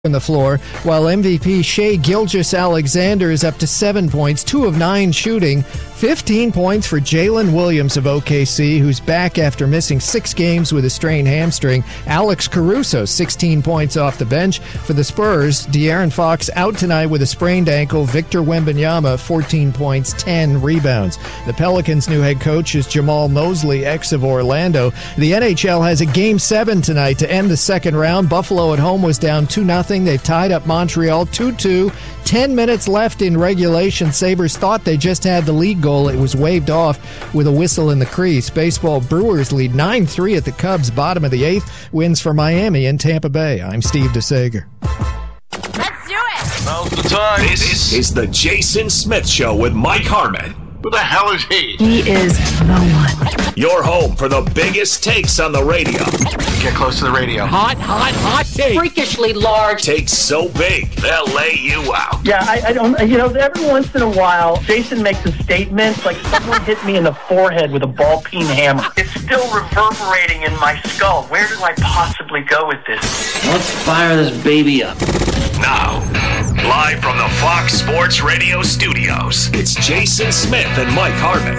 on the floor, while MVP Shai Gilgeous-Alexander is up to 7 points, 2 of 9 shooting. 15 points for Jalen Williams of OKC, who's back after missing 6 games with a strained hamstring. Alex Caruso, 16 points off the bench. For the Spurs, De'Aaron Fox out tonight with a sprained ankle. Victor Wembanyama, 14 points, 10 rebounds. The Pelicans' new head coach is Jamal Mosley, ex of Orlando. The NHL has a Game 7 tonight to end the second round. Buffalo at home was down 2-0. They've tied up Montreal 2-2. 10 minutes left in regulation. Sabres thought they just had the lead goal. It was waved off with a whistle in the crease. Baseball, Brewers lead 9-3 at the Cubs. Bottom of the 8th. Wins for Miami and Tampa Bay. I'm Steve DeSager. Let's do it! Now's the time. This is the Jason Smith Show with Mike Harmon. Who the hell is he? He is no one. Your home for the biggest takes on the radio. Get close to the radio. Hot take. Freakishly large. Takes so big, they'll lay you out. Yeah, I don't, every once in a while, Jason makes a statement like someone hit me in the forehead with a ball-peen hammer. It's still reverberating in my skull. Where do I possibly go with this? Let's fire this baby up. Now, live from the Fox Sports Radio studios, it's Jason Smith and Mike Harmon.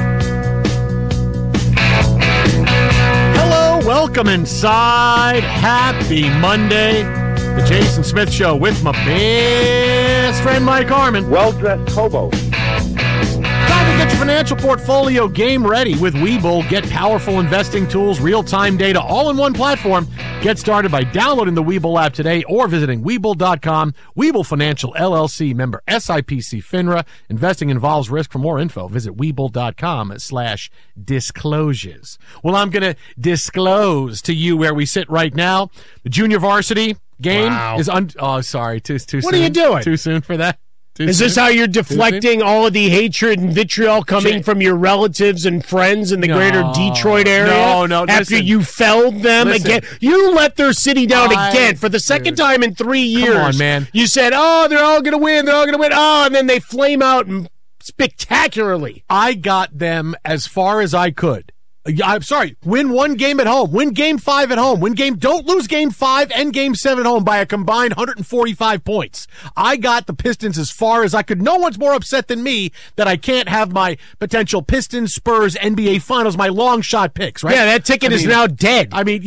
Hello, welcome inside. Happy Monday. The Jason Smith Show with my best friend Mike Harmon. Well-dressed hobo. Time to get your financial portfolio game ready with Webull. Get powerful investing tools, real-time data, all in one platform. Get started by downloading the Webull app today or visiting Webull.com. Webull Financial, LLC, member SIPC FINRA. Investing involves risk. For more info, visit Webull.com/disclosures. Well, I'm going to disclose to you where we sit right now. The junior varsity game is too soon. What are you doing? Too soon for that? Is this how you're deflecting all of the hatred and vitriol coming from your relatives and friends in the greater Detroit area? No. After you felled them again? You let their city down again for the second time in 3 years. Come on, man. You said, they're all going to win. And then they flame out spectacularly. I got them as far as I could. I'm sorry. Win one game at home. Win game 5 at home. Don't lose game 5 and game 7 at home by a combined 145 points. I got the Pistons as far as I could. No one's more upset than me that I can't have my potential Pistons, Spurs, NBA Finals, my long shot picks, right? Yeah, that ticket is now dead.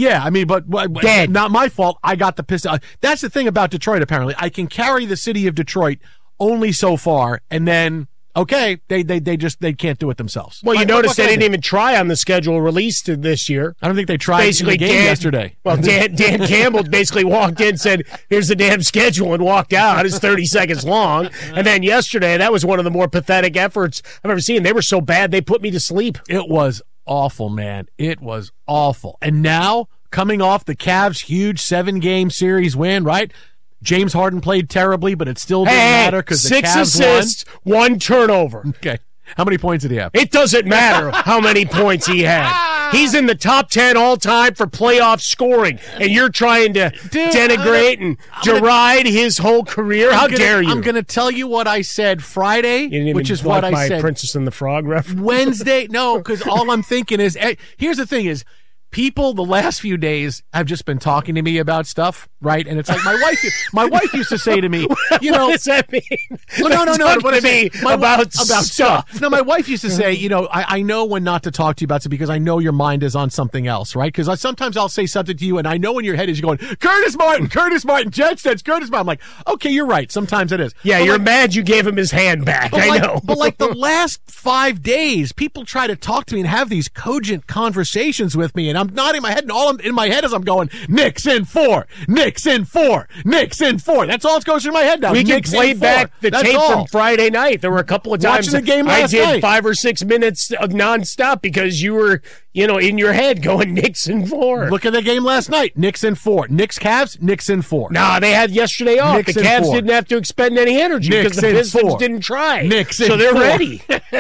But dead. Not my fault. I got the Pistons. That's the thing about Detroit, apparently. I can carry the city of Detroit only so far, and then okay, they can't do it themselves. Well, you noticed they didn't even try on the schedule released this year. I don't think they tried in the game yesterday. Well, Dan Campbell basically walked in, said, "Here's the damn schedule," and walked out. It's 30 seconds long. And then yesterday, that was one of the more pathetic efforts I've ever seen. They were so bad, they put me to sleep. It was awful, man. It was awful. And now, coming off the Cavs' huge 7-game series win, right? James Harden played terribly, but it still didn't matter because the Cavs 6 assists, 1 turnover. Okay. How many points did he have? It doesn't matter how many points he had. He's in the top 10 all-time for playoff scoring, and you're trying to denigrate and deride his whole career? How dare you? I'm going to tell you what I said Friday, which is what I said. Princess and the Frog reference? Wednesday, no, because all I'm thinking is, here's the thing is, people the last few days have just been talking to me about stuff, right? And it's like my wife used to say to me, what does that mean? No. What me about stuff. No, my wife used to say, I know when not to talk to you about something because I know your mind is on something else, right? Because sometimes I'll say something to you and I know in your head is going, Curtis Martin, Jets, Curtis Martin. I'm like, okay, you're right. Sometimes it is. Yeah, but you're mad you gave him his hand back. I know. But like the last 5 days, people try to talk to me and have these cogent conversations with me, and I'm nodding my head, and all in my head is I'm going, Knicks in 4, Knicks in 4, Knicks in 4. That's all that goes through my head now. We can play back the tape from Friday night. There were a couple of times watching the game last night. I did 5 or 6 minutes of nonstop because you were, in your head going Knicks in 4. Look at the game last night. Knicks in 4. Knicks Cavs, Knicks in 4. Nah, they had yesterday off. Knicks the Cavs didn't have to expend any energy because the Pistons didn't try. Knicks in 4. So they're ready.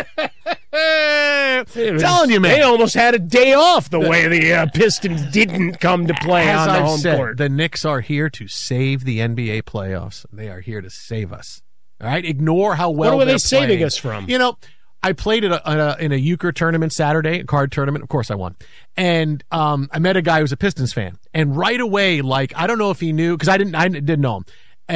Telling you, man. They almost had a day off the way the Pistons didn't come to play on the home court. The Knicks are here to save the NBA playoffs. They are here to save us. All right? Ignore how well what are they saving saving us from? I played in a euchre tournament Saturday, a card tournament. Of course I won. And I met a guy who was a Pistons fan. And right away, I don't know if he knew, because I didn't know him.